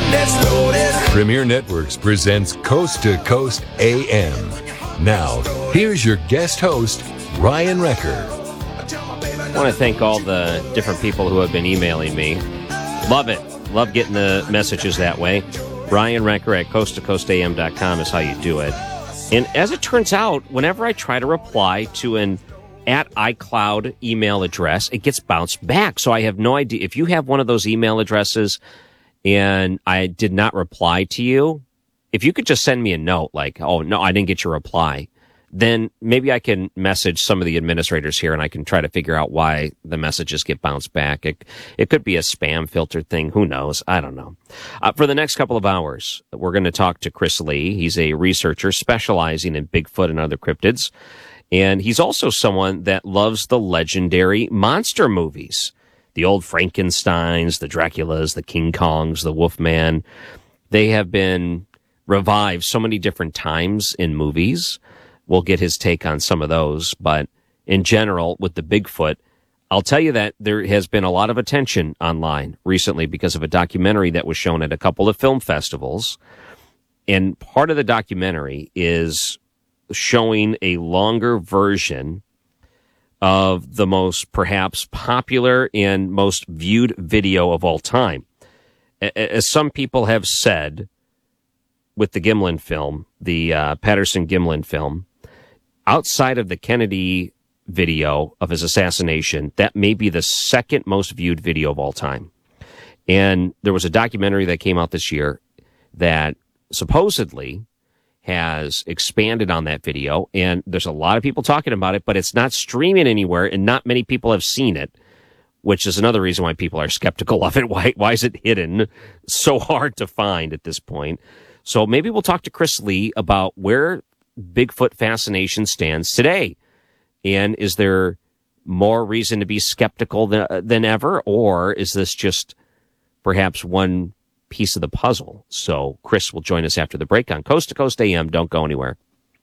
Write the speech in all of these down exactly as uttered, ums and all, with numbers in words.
Let's load it. Premier Networks presents Coast to Coast A M. Now, here's your guest host, Ryan Recker. I want to thank all the different people who have been emailing me. Love it. Love getting the messages that way. Ryan Recker at coast to coast a m dot com is how you do it. And as it turns out, whenever I try to reply to an at iCloud email address, it gets bounced back. So I have no idea. If you have one of those email addresses and I did not reply to you, if you could just send me a note like, oh, no, I didn't get your reply, then maybe I can message some of the administrators here and I can try to figure out why the messages get bounced back. It, it could be a spam filter thing. Who knows? I don't know. Uh, for the next couple of hours, we're going to talk to Chris Lee. He's a researcher specializing in Bigfoot and other cryptids. And he's also someone that loves the legendary monster movies. The old Frankensteins, the Draculas, the King Kongs, the Wolfman. They have been revived so many different times in movies. We'll get his take on some of those. But in general, with the Bigfoot, I'll tell you that there has been a lot of attention online recently because of a documentary that was shown at a couple of film festivals. And part of the documentary is showing a longer version of the most perhaps popular and most viewed video of all time. As some people have said with the Gimlin film, the uh, Patterson-Gimlin film, outside of the Kennedy video of his assassination, that may be the second most viewed video of all time. And there was a documentary that came out this year that supposedly has expanded on that video, and there's a lot of people talking about it, but it's not streaming anywhere, and not many people have seen it, which is another reason why people are skeptical of it. Why, why is it hidden so hard to find at this point? So maybe we'll talk to Chris Lee about where Bigfoot fascination stands today. And is there more reason to be skeptical than, than ever, or is this just perhaps one piece of the puzzle? So Chris will join us after the break on Coast to Coast A M. Don't go anywhere.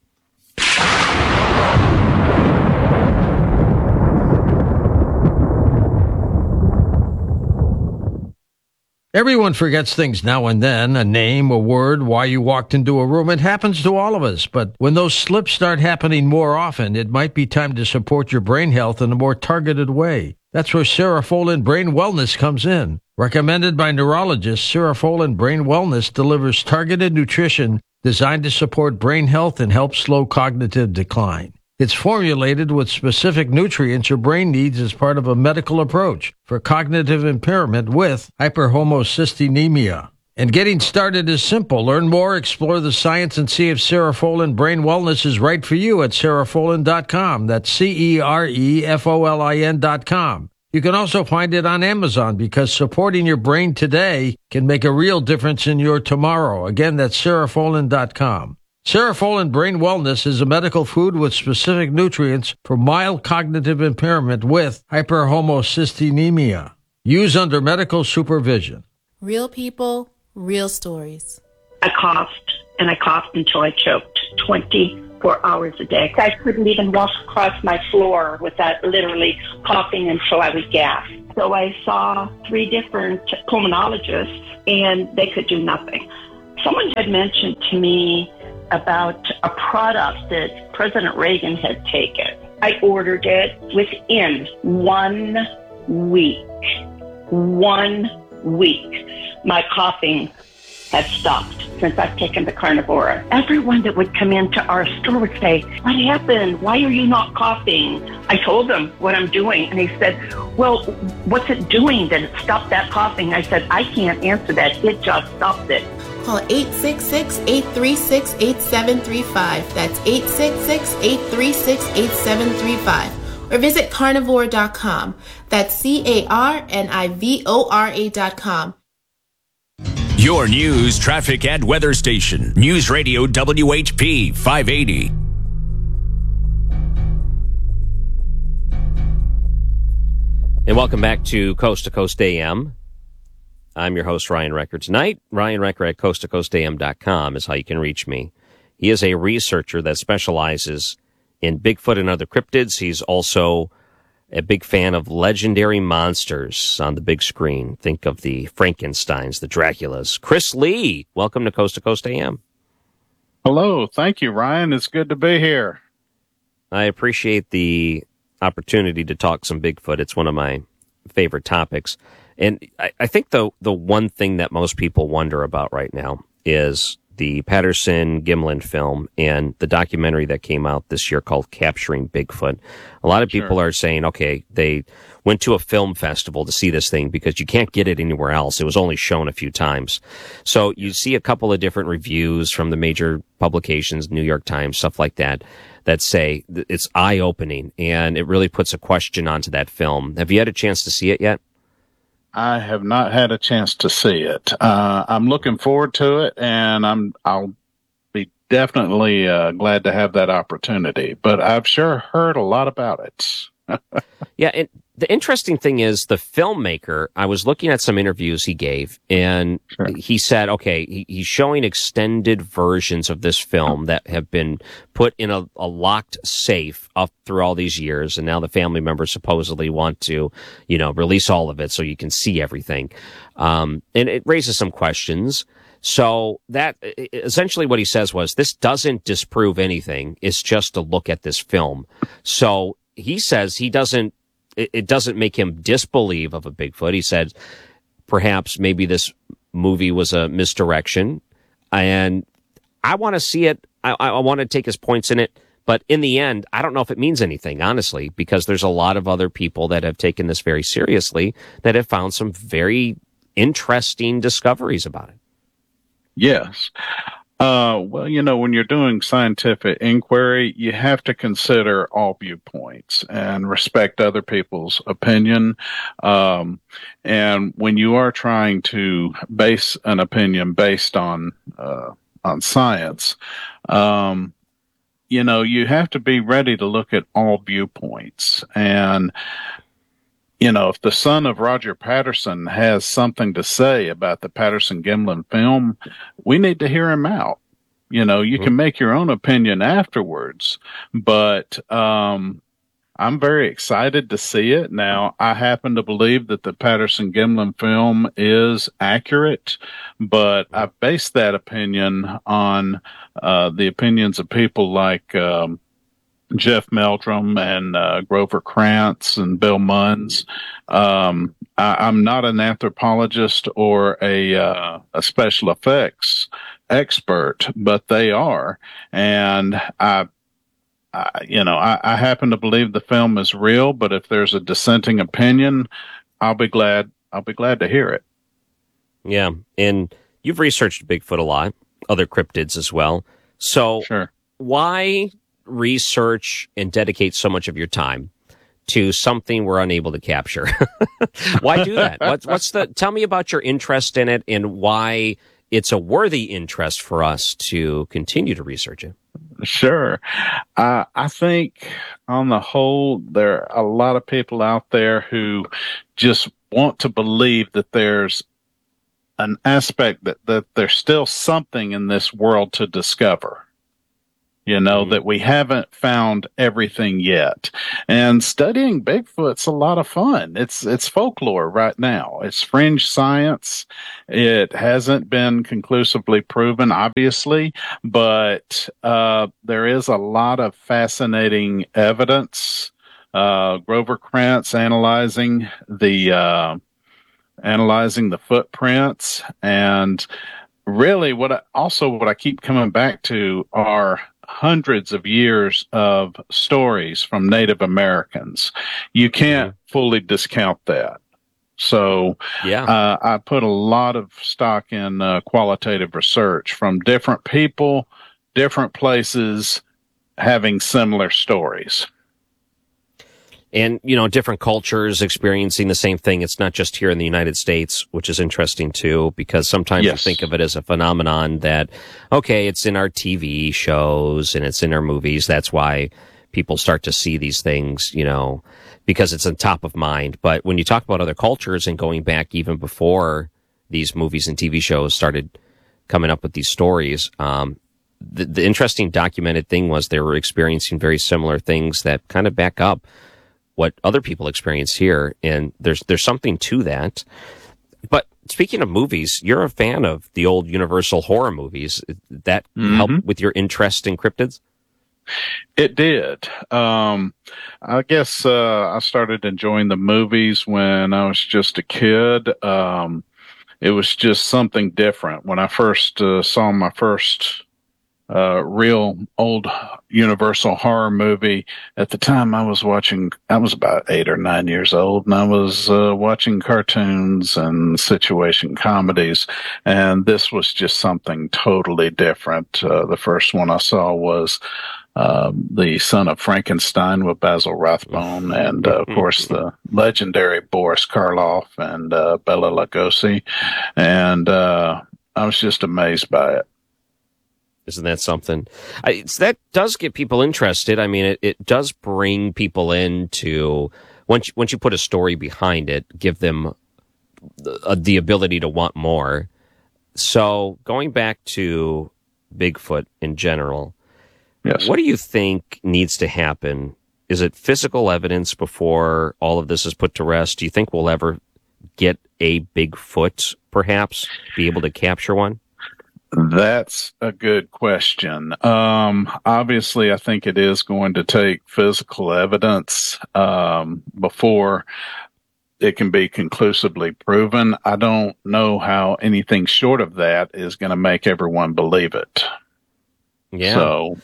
Everyone forgets things now and then, a name, a word, why you walked into a room. It happens to all of us, but when those slips start happening more often, it might be time to support your brain health in a more targeted way. That's where Cerefolin Brain Wellness comes in. Recommended by neurologists, Cerefolin Brain Wellness delivers targeted nutrition designed to support brain health and help slow cognitive decline. It's formulated with specific nutrients your brain needs as part of a medical approach for cognitive impairment with hyperhomocystinemia. And getting started is simple. Learn more, explore the science, and see if Cerefolin Brain Wellness is right for you at cerefolin dot com. That's C E R E F O L I N dot com. You can also find it on Amazon because supporting your brain today can make a real difference in your tomorrow. Again, that's cerefolin dot com. Cerefolin Brain Wellness is a medical food with specific nutrients for mild cognitive impairment with hyperhomocystinemia. Use under medical supervision. Real people, real stories. I coughed, and I coughed until I choked twenty-four hours a day. I couldn't even walk across my floor without literally coughing until I would gasp. So I saw three different pulmonologists, and they could do nothing. Someone had mentioned to me about a product that President Reagan had taken. I ordered it within one week. One week. My coughing had stopped since I've taken the Carnivora. Everyone that would come into our store would say, "What happened? Why are you not coughing?" I told them what I'm doing, and they said, "Well, what's it doing that it stopped that coughing?" I said, "I can't answer that. It just stopped it." Call eight six six, eight three six, eight seven three five. That's eight six six, eight three six, eight seven three five. Or visit carnivore dot com. That's C A R N I V O R A dot com. Your news, traffic, and weather station. News Radio W H P five eighty. And welcome back to Coast to Coast A M. I'm your host, Ryan Recker. Tonight, Ryan Recker at coast to coast a m dot com is how you can reach me. He is a researcher that specializes in Bigfoot and other cryptids. He's also a big fan of legendary monsters on the big screen. Think of the Frankensteins, the Draculas. Chris Lee, welcome to Coast to Coast A M. Hello. Thank you, Ryan. It's good to be here. I appreciate the opportunity to talk some Bigfoot. It's one of my favorite topics. And I, I think the the one thing that most people wonder about right now is the Patterson Gimlin film and the documentary that came out this year called Capturing Bigfoot. A lot of people Sure. are saying, okay, they went to a film festival to see this thing because you can't get it anywhere else. It was only shown a few times. So you see a couple of different reviews from the major publications, New York Times, stuff like that, that say it's eye-opening and it really puts a question onto that film. Have you had a chance to see it yet? I have not had a chance to see it. Uh, I'm looking forward to it, and I'm I'll be definitely uh, glad to have that opportunity. But I've sure heard a lot about it. Yeah, and the interesting thing is the filmmaker, I was looking at some interviews he gave, and Sure. he said, okay, he, he's showing extended versions of this film that have been put in a, a locked safe up through all these years, and now the family members supposedly want to, you know, release all of it so you can see everything. Um, and it raises some questions. So that essentially what he says was, this doesn't disprove anything. It's just a look at this film. So he says he doesn't, it, it doesn't make him disbelieve of a Bigfoot. He said perhaps maybe this movie was a misdirection, and I want to see it. I, I want to take his points in it. But in the end, I don't know if it means anything, honestly, because there's a lot of other people that have taken this very seriously that have found some very interesting discoveries about it. Yes. Uh, well, you know, when you're doing scientific inquiry, you have to consider all viewpoints and respect other people's opinion. Um, and when you are trying to base an opinion based on, uh, on science, um, you know, you have to be ready to look at all viewpoints. And, you know, if the son of Roger Patterson has something to say about the Patterson Gimlin film, we need to hear him out. You know, you can make your own opinion afterwards, but um, I'm very excited to see it. Now, I happen to believe that the Patterson Gimlin film is accurate, but I base that opinion on uh, the opinions of people like um, Jeff Meldrum and uh, Grover Krantz and Bill Munns. Um, I, I'm not an anthropologist or a uh, a special effects expert, but they are, and I, I you know, I, I happen to believe the film is real. But if there's a dissenting opinion, I'll be glad. I'll be glad to hear it. Yeah, and you've researched Bigfoot a lot, other cryptids as well. So Sure. why research and dedicate so much of your time to something we're unable to capture? Why do that? What's, what's the? Tell me about your interest in it and why it's a worthy interest for us to continue to research it. Sure. Uh, I think on the whole, there are a lot of people out there who just want to believe that there's an aspect that, that there's still something in this world to discover. You know, mm-hmm. that we haven't found everything yet. And studying Bigfoot's a lot of fun. It's, it's folklore right now. It's fringe science. It hasn't been conclusively proven, obviously, but, uh, there is a lot of fascinating evidence. Uh, Grover Krantz analyzing the, uh, analyzing the footprints, and really what I, also what I keep coming back to are hundreds of years of stories from Native Americans. You can't mm-hmm. fully discount that. So yeah, uh, I put a lot of stock in uh, qualitative research from different people, different places, having similar stories. And, you know, different cultures experiencing the same thing. It's not just here in the United States, which is interesting, too, because sometimes yes. we think of it as a phenomenon that, okay, it's in our T V shows and it's in our movies. That's why people start to see these things, you know, because it's on top of mind. But when you talk about other cultures and going back even before these movies and T V shows started coming up with these stories, um, the, the interesting documented thing was they were experiencing very similar things that kind of back up what other people experience here, and there's there's something to that. But speaking of movies, you're a fan of the old Universal horror movies. That Mm-hmm. helped with your interest in cryptids? It did. Um, I guess uh, I started enjoying the movies when I was just a kid. Um, it was just something different. When I first uh, saw my first uh, real old Universal horror movie, at the time I was watching, I was about eight or nine years old, and I was uh, watching cartoons and situation comedies, and this was just something totally different. Uh, the first one I saw was Um, the Son of Frankenstein with Basil Rathbone, and uh, of course the legendary Boris Karloff and uh, Bela Lugosi, and uh, I was just amazed by it. Isn't that something? I, it's, that does get people interested. I mean, it, it does bring people into, once you, once you put a story behind it, give them the, the ability to want more. So going back to Bigfoot in general, Yes. what do you think needs to happen? Is it physical evidence before all of this is put to rest? Do you think we'll ever get a Bigfoot, perhaps, be able to capture one? That's a good question. Um, obviously, I think it is going to take physical evidence um, before it can be conclusively proven. I don't know how anything short of that is going to make everyone believe it. Yeah. So,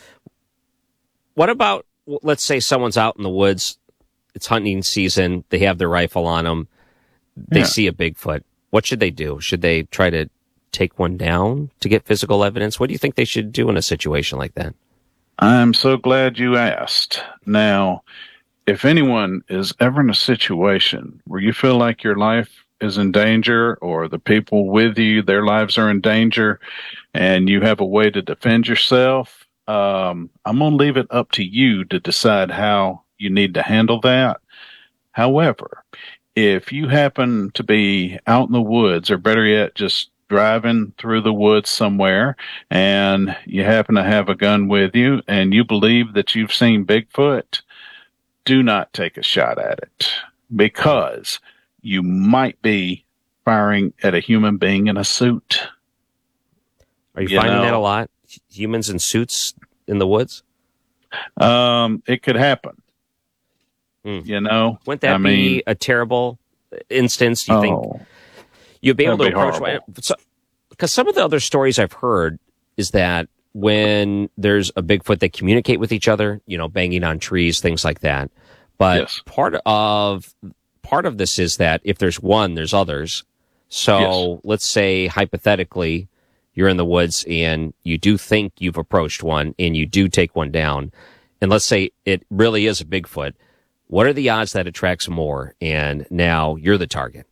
what about, let's say someone's out in the woods, it's hunting season, they have their rifle on them, they Yeah. see a Bigfoot. What should they do? Should they try to take one down to get physical evidence? What do you think they should do in a situation like that? I'm so glad you asked. Now, if anyone is ever in a situation where you feel like your life is in danger, or the people with you, their lives are in danger, and you have a way to defend yourself, um, I'm going to leave it up to you to decide how you need to handle that. However, if you happen to be out in the woods, or better yet, just driving through the woods somewhere, and you happen to have a gun with you, and you believe that you've seen Bigfoot, do not take a shot at it, because you might be firing at a human being in a suit. Are you, You finding know. that a lot? Humans in suits in the woods? Um, it could happen. Hmm. You know, Wouldn't that I be mean, a terrible instance? You think oh, you'd be able to that'd be approach horrible. so, because some of the other stories I've heard is that when there's a Bigfoot, they communicate with each other, you know, banging on trees, things like that. But Yes. part of part of this is that if there's one, there's others. So Yes. let's say hypothetically, you're in the woods and you do think you've approached one and you do take one down, and let's say it really is a Bigfoot. What are the odds that it tracks more and now you're the target?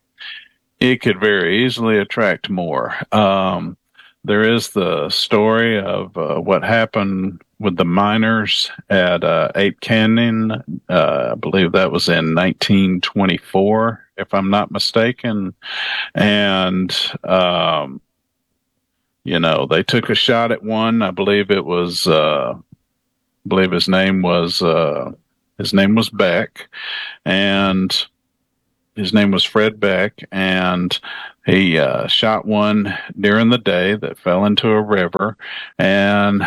it could very easily attract more. Um, there is the story of uh, what happened with the miners at uh, Ape Canyon. Uh, I believe that was in nineteen twenty-four, if I'm not mistaken. And, um, you know, they took a shot at one. I believe it was, uh, I believe his name was, uh, his name was Beck, and his name was Fred Beck, and he uh, shot one during the day that fell into a river, and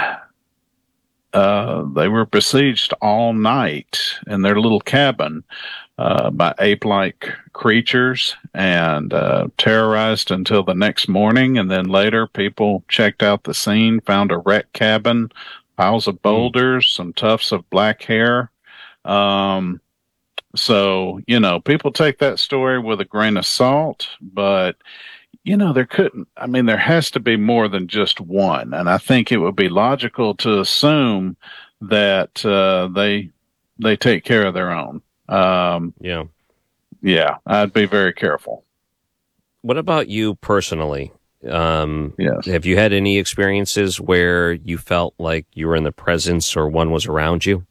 uh, they were besieged all night in their little cabin uh, by ape-like creatures, and uh, terrorized until the next morning. And then later, people checked out the scene, found a wrecked cabin, piles of boulders, some tufts of black hair. Um, So, you know, people take that story with a grain of salt, but, you know, there couldn't, I mean, there has to be more than just one. And I think it would be logical to assume that uh, they they take care of their own. Um, Yeah. yeah, I'd be very careful. What about you personally? Um, Yes. Have you had any experiences where you felt like you were in the presence or one was around you?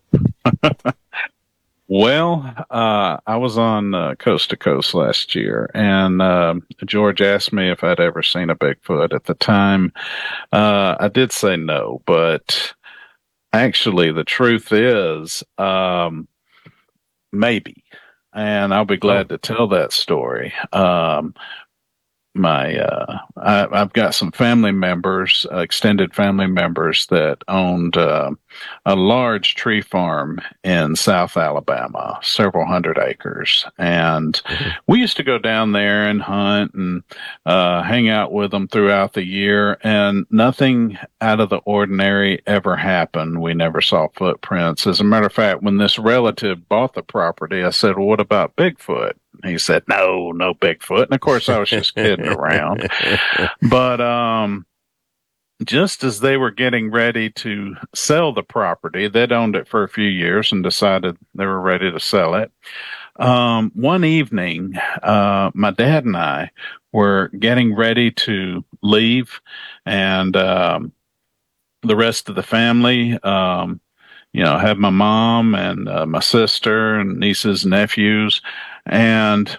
Well, uh, I was on uh, Coast to Coast last year, and uh, George asked me if I'd ever seen a Bigfoot. At the time, uh, I did say no, but actually, the truth is, um, maybe. And I'll be glad Oh. to tell that story. Um, my, uh, I, I've got some family members, uh, extended family members that owned, uh, a large tree farm in South Alabama, several hundred acres. And Mhm. we used to go down there and hunt and, uh, hang out with them throughout the year, and nothing out of the ordinary ever happened. We never saw footprints. As a matter of fact, when this relative bought the property, I said, well, what about Bigfoot? He said, no, no Bigfoot. And of course, I was just kidding around. But um, just as they were getting ready to sell the property, they'd owned it for a few years and decided they were ready to sell it. Um, one evening, uh, my dad and I were getting ready to leave, and um, the rest of the family, um, you know, had my mom and uh, my sister and nieces and nephews. And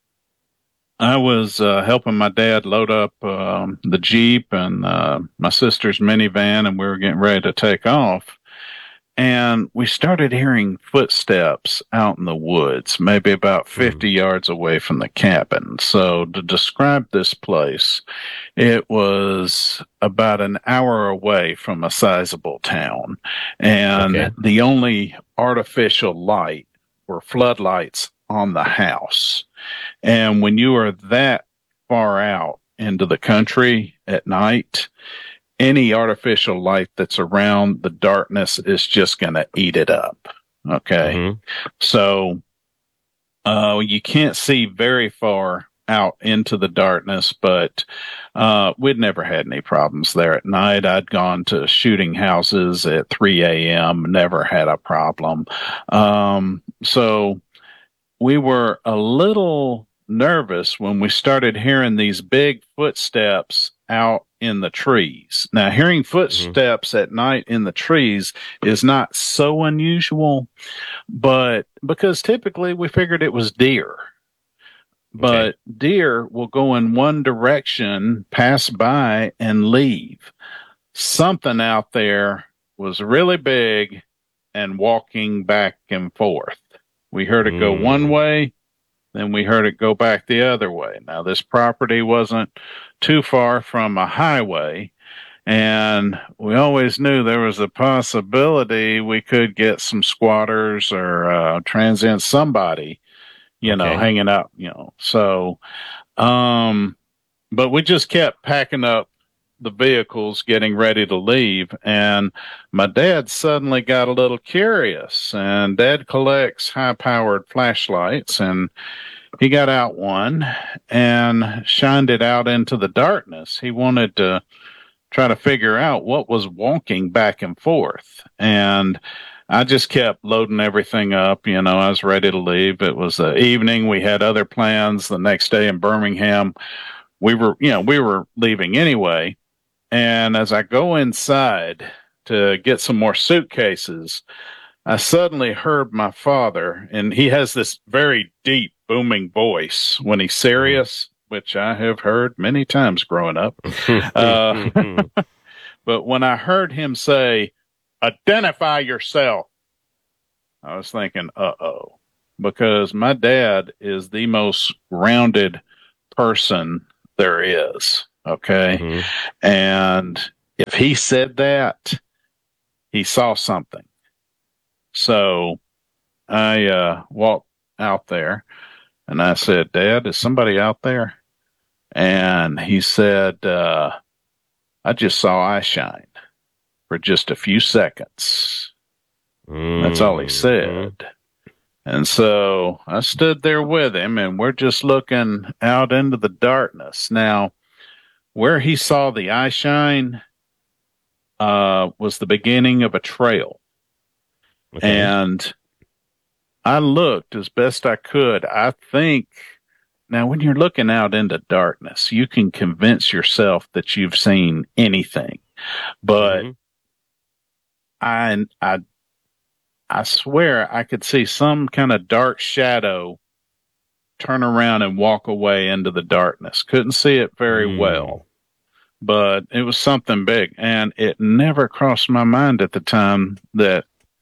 I was uh, helping my dad load up um, the Jeep and uh, my sister's minivan, and we were getting ready to take off. And we started hearing footsteps out in the woods, maybe about fifty mm. yards away from the cabin. So to describe this place, it was about an hour away from a sizable town. And okay. the only artificial light were floodlights on the house. And when you are that far out into the country at night, any artificial light that's around, the darkness is just going to eat it up. Okay. Mm-hmm. So, uh, you can't see very far out into the darkness, but, uh, we'd never had any problems there at night. I'd gone to shooting houses at three a.m., never had a problem. Um, so we were a little nervous when we started hearing these big footsteps out in the trees. Now, hearing footsteps mm-hmm. at night in the trees is not so unusual, but because typically we figured it was deer. But okay. deer will go in one direction, pass by, and leave. Something out there was really big and walking back and forth. We heard it mm. go one way, then we heard it go back the other way. Now, this property wasn't too far from a highway, and we always knew there was a possibility we could get some squatters or uh, transient somebody, you okay. know, hanging out, you know. So, um, but we just kept packing up the vehicles, getting ready to leave, and my dad suddenly got a little curious, and Dad collects high-powered flashlights, and he got out one and shined it out into the darkness. He wanted to try to figure out what was walking back and forth, and I just kept loading everything up. You know, I was ready to leave. It was the evening. We had other plans the next day in Birmingham. We were, you know, we were leaving anyway. And as I go inside to get some more suitcases, I suddenly heard my father, and he has this very deep, booming voice when he's serious, which I have heard many times growing up. uh, but when I heard him say, "Identify yourself," I was thinking, uh-oh, because my dad is the most grounded person there is. Okay. Mm-hmm. And if he said that, he saw something. So I uh, walked out there and I said, "Dad, is somebody out there?" And he said, uh, "I just saw eye shine for just a few seconds." Mm-hmm. That's all he said. And so I stood there with him, and we're just looking out into the darkness. Now, where he saw the eye shine uh, was the beginning of a trail. Okay. And I looked as best I could. I think, now when you're looking out into darkness, you can convince yourself that you've seen anything. But mm-hmm. I, I, I swear I could see some kind of dark shadow turn around and walk away into the darkness. Couldn't see it very mm. well, but it was something big. And it never crossed my mind at the time that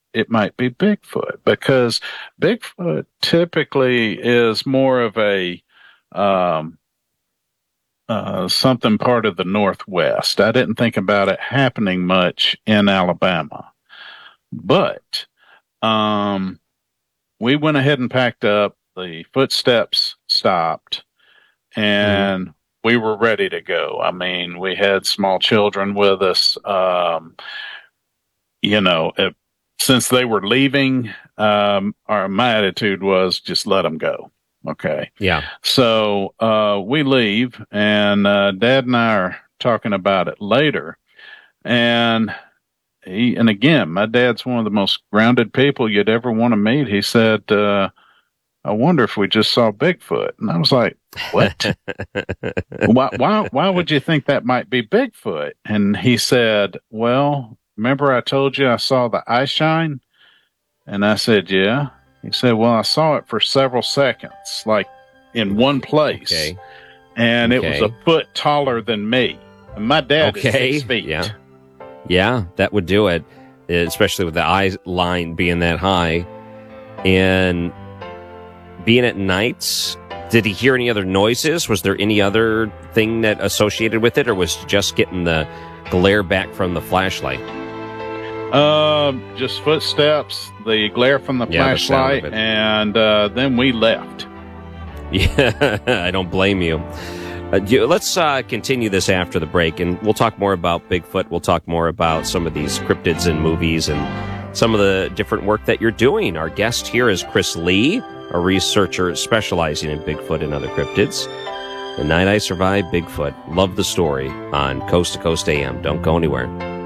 it might be Bigfoot, because Bigfoot typically is more of a um, uh, something part of the Northwest. I didn't think about it happening much in Alabama, but um, we went ahead and packed up. The footsteps stopped, and mm-hmm. we were ready to go. I mean, we had small children with us. Um, you know, if, since they were leaving, um, our my attitude was just let them go. Okay. Yeah. So uh, we leave, and uh, Dad and I are talking about it later, and he and again, my dad's one of the most grounded people you'd ever want to meet. He said, uh, I wonder if we just saw Bigfoot. And I was like, what? why, why, why would you think that might be Bigfoot? And he said, well, remember I told you I saw the eye shine? And I said, yeah. He said, well, I saw it for several seconds, like in one place. Okay. And okay. it was a foot taller than me. And my dad okay. is six feet. Yeah. Yeah, that would do it, especially with the eye line being that high. And being at nights, did he hear any other noises? Was there any other thing that associated with it, or was just getting the glare back from the flashlight? Um, just footsteps, the glare from the yeah, flashlight, the and uh, then we left. Yeah, I don't blame you. Uh, you let's uh, continue this after the break, and we'll talk more about Bigfoot. We'll talk more about some of these cryptids in movies and some of the different work that you're doing. Our guest here is Chris Lee, a researcher specializing in Bigfoot and other cryptids. The Night I Survived Bigfoot. Love the story on Coast to Coast A M. Don't go anywhere.